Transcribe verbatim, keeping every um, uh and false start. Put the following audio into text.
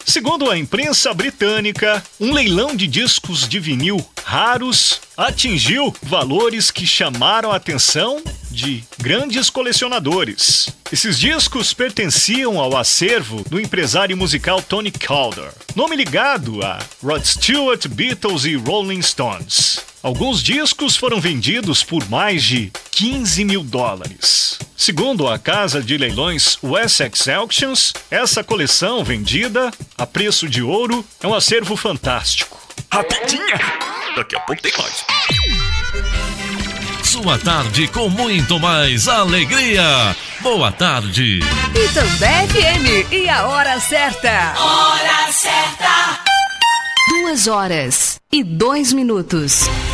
Segundo a imprensa britânica, um leilão de discos de vinil raros atingiu valores que chamaram a atenção de grandes colecionadores. Esses discos pertenciam ao acervo do empresário musical Tony Calder, nome ligado a Rod Stewart, Beatles e Rolling Stones. Alguns discos foram vendidos por mais de quinze mil dólares. Segundo a casa de leilões Wessex Auctions, essa coleção vendida a preço de ouro é um acervo fantástico. Rapidinha! Daqui a pouco tem mais. Sua tarde com muito mais alegria. Boa tarde. Itambé F M e a hora certa. Hora certa. Duas horas e dois minutos.